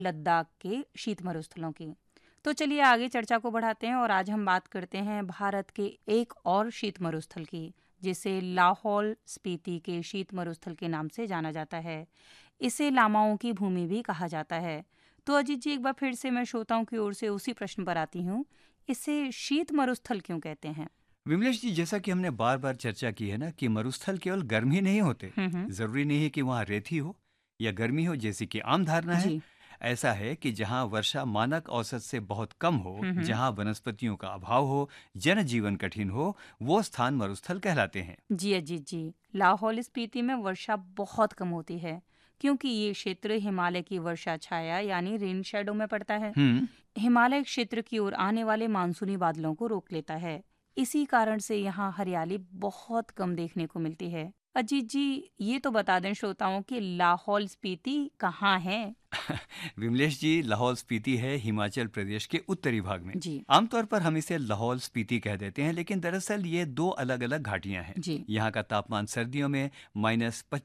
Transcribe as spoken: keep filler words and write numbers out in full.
लद्दाख के शीत मरुस्थलों की। तो चलिए आगे चर्चा को बढ़ाते हैं और आज हम बात करते हैं भारत के एक और शीत मरुस्थल की, जिसे लाहौल स्पीति के शीत मरुस्थल के नाम से जाना जाता है। इसे लामाओं की भूमि भी कहा जाता है। तो अजीत जी, एक बार फिर से मैं श्रोताओं की ओर से उसी प्रश्न पर आती हूँ, इसे शीत मरुस्थल क्यों कहते हैं? विमलेश जी, जैसा कि हमने बार बार चर्चा की है ना कि मरुस्थल केवल गर्म ही नहीं होते। हम्म हम्म। जरूरी नहीं है कि वहाँ रेत ही हो या गर्मी हो, जैसी कि आम धारणा है। जी। ऐसा है कि जहाँ वर्षा मानक औसत से बहुत कम हो, हम्म हम्म। जहाँ वनस्पतियों का अभाव हो, जनजीवन कठिन हो, वो स्थान मरुस्थल कहलाते हैं। जी अजीत जी, लाहौल स्पीति में वर्षा बहुत कम होती है क्योंकि ये क्षेत्र हिमालय की वर्षा छाया यानी रेन शैडो में पड़ता है। हम्म। हिमालय क्षेत्र की ओर आने वाले मानसूनी बादलों को रोक लेता है। इसी कारण से यहाँ हरियाली बहुत कम देखने को मिलती है। अजीत जी, ये तो बता दें श्रोताओं कि लाहौल स्पीति कहाँ है? विमलेश जी, लाहौल स्पीति है हिमाचल प्रदेश के उत्तरी भाग में। जी। आमतौर पर हम इसे लाहौल स्पीति कह देते हैं, लेकिन दरअसल ये दो अलग अलग घाटियां हैं। जी। यहाँ का तापमान सर्दियों में माइनस